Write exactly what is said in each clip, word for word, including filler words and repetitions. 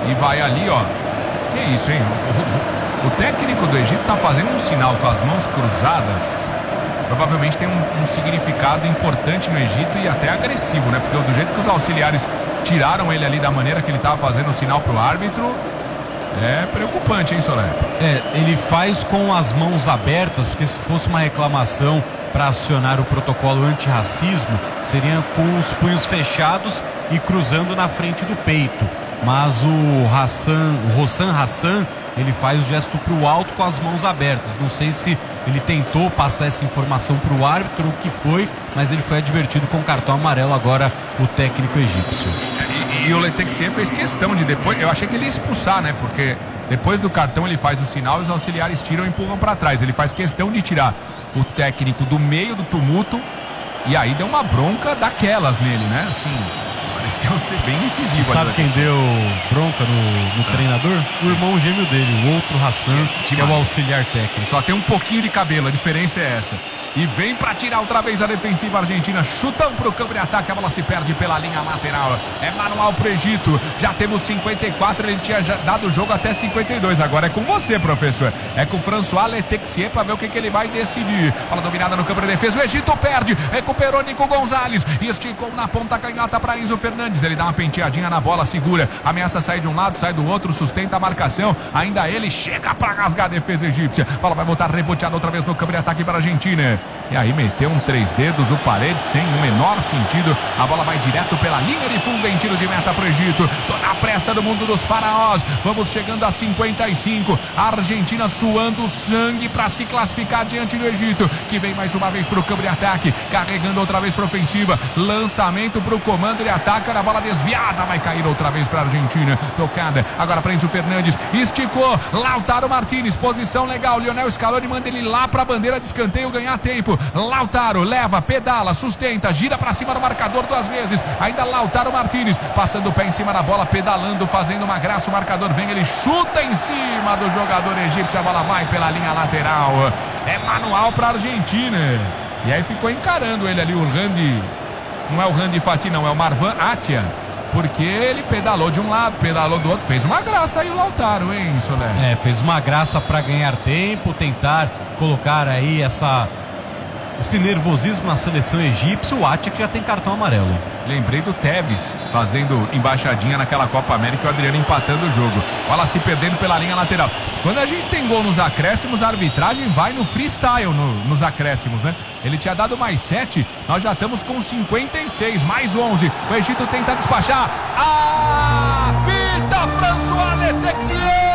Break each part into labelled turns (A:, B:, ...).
A: e vai ali, ó. Que isso, hein? O, o, o técnico do Egito tá fazendo um sinal com as mãos cruzadas. Provavelmente tem um, um significado importante no Egito e até agressivo, né? Porque do jeito que os auxiliares tiraram ele ali da maneira que ele tava fazendo o sinal pro árbitro, é preocupante, hein, Solé?
B: É, ele faz com as mãos abertas, porque se fosse uma reclamação para acionar o protocolo antirracismo, seria com os punhos fechados e cruzando na frente do peito. Mas o Hassan, o Hossan Hassan, ele faz o gesto para o alto com as mãos abertas. Não sei se ele tentou passar essa informação para o árbitro, o que foi, mas ele foi advertido com cartão amarelo agora, o técnico egípcio.
A: E, e o Letexier fez questão de depois, eu achei que ele ia expulsar, né? Porque depois do cartão ele faz o sinal e os auxiliares tiram e empurram para trás. Ele faz questão de tirar o técnico do meio do tumulto e aí deu uma bronca daquelas nele, né? Assim, pareceu ser bem incisivo.
B: Sabe quem deu bronca no, no ah. treinador? O irmão gêmeo dele, o outro Hassan, que, que é o auxiliar técnico.
A: Só tem um pouquinho de cabelo, a diferença é essa. E vem pra tirar outra vez a defensiva argentina. Chutão pro campo de ataque. A bola se perde pela linha lateral. É manual pro Egito. Já temos cinquenta e quatro. Ele tinha dado o jogo até cinquenta e dois. Agora é com você, professor. É com o François Letexier pra ver o que, que ele vai decidir. Bola dominada no campo de defesa. O Egito perde. Recuperou Nico Gonzalez. Esticou na ponta canhota pra Enzo Fernandes. Ele dá uma penteadinha na bola. Segura. Ameaça sair de um lado, sai do outro. Sustenta a marcação. Ainda ele chega pra rasgar a defesa egípcia. Bola vai voltar reboteada outra vez no campo de ataque para a Argentina. E aí meteu um três dedos, o Paredes sem o menor sentido. A bola vai direto pela linha de fundo em tiro de meta pro Egito. Toda a pressa do mundo dos faraós. Vamos chegando a cinquenta e cinco. A Argentina suando sangue para se classificar diante do Egito, que vem mais uma vez pro campo de ataque, carregando outra vez pra ofensiva. Lançamento pro comando, ele ataca na bola desviada, vai cair outra vez pra Argentina. Tocada agora pra Enzo Fernandes, esticou Lautaro Martínez, posição legal. Lionel Scaloni manda ele lá pra bandeira de escanteio ganhar tempo. Lautaro leva, pedala, sustenta, gira pra cima do marcador duas vezes. Ainda Lautaro Martínez passando o pé em cima da bola, pedalando, fazendo uma graça. O marcador vem, ele chuta em cima do jogador egípcio. A bola vai pela linha lateral. É manual pra Argentina. E aí ficou encarando ele ali, o Randy. Não é o Randy Fatih, não, é o Marwan Atia. Porque ele pedalou de um lado, pedalou do outro. Fez uma graça aí o Lautaro, hein, Soler?
B: É, fez uma graça pra ganhar tempo, tentar colocar aí essa... esse nervosismo na seleção egípcia. O Atia que já tem cartão amarelo.
A: Lembrei do Tevez fazendo embaixadinha naquela Copa América e o Adriano empatando o jogo. Bola se perdendo pela linha lateral. Quando a gente tem gol nos acréscimos, a arbitragem vai no freestyle no, nos acréscimos, né? Ele tinha dado mais sete, nós já estamos com cinquenta e seis, mais onze. O Egito tenta despachar. Apita François Letexier!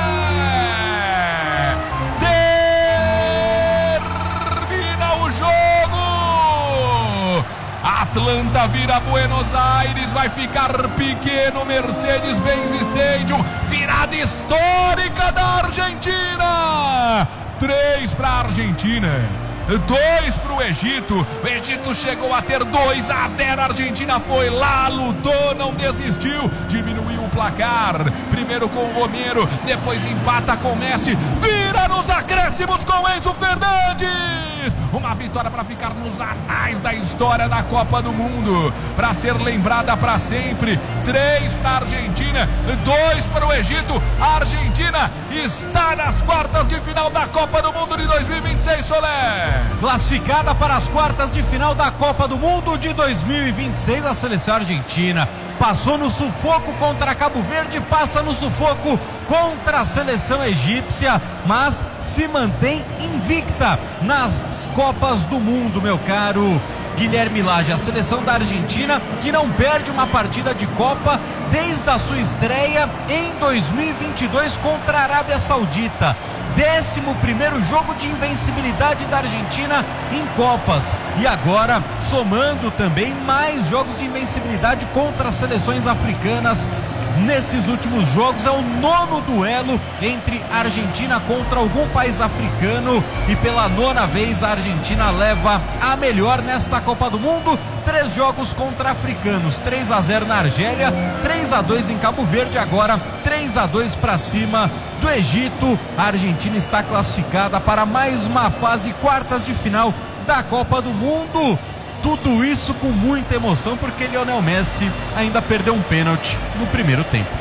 A: Atlanta vira Buenos Aires, vai ficar pequeno Mercedes-Benz Stadium, virada histórica da Argentina. Três para a Argentina, dois para o Egito. O Egito chegou a ter dois a zero. A Argentina foi lá, lutou, não desistiu, diminuiu o placar. Primeiro com o Romero, depois empata com o Messi, vira nos acréscimos com Enzo Fernandes. Uma vitória para ficar nos anais da história da Copa do Mundo, para ser lembrada para sempre. Três para a Argentina, dois para o Egito. A Argentina está nas quartas de final da Copa do Mundo de dois mil e vinte e seis, Solé.
B: Classificada para as quartas de final da Copa do Mundo de dois mil e vinte e seis, a seleção argentina passou no sufoco contra Cabo Verde, passa no sufoco contra a seleção egípcia, mas se mantém invicta nas Copas do Mundo, meu caro Guilherme Lage. A seleção da Argentina que não perde uma partida de Copa desde a sua estreia em dois mil e vinte e dois contra a Arábia Saudita. Décimo primeiro jogo de invencibilidade da Argentina em Copas, e agora somando também mais jogos de invencibilidade contra as seleções africanas. Nesses últimos jogos é o nono duelo entre a Argentina contra algum país africano, e pela nona vez a Argentina leva a melhor nesta Copa do Mundo. Três jogos contra africanos, três a zero na Argélia, três a dois em Cabo Verde, agora três a dois para cima do Egito. A Argentina está classificada para mais uma fase quartas de final da Copa do Mundo. Tudo isso com muita emoção, porque Lionel Messi ainda perdeu um pênalti no primeiro tempo.